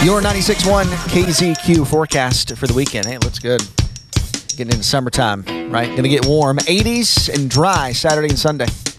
Your 96.1 KZQ forecast for the weekend. Hey, it looks good. Getting into summertime, right? Going to get warm. 80s and dry Saturday and Sunday.